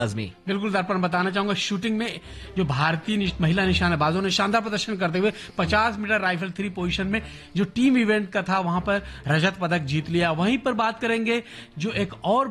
आजमी। बिल्कुल दर्पण बताना चाहूंगा, शूटिंग में जो भारतीय महिला निशानेबाजों ने शानदार प्रदर्शन करते हुए 50 मीटर राइफल 3 पोजीशन में जो टीम इवेंट का था वहां पर रजत पदक जीत लिया। वहीं पर बात करेंगे जो एक और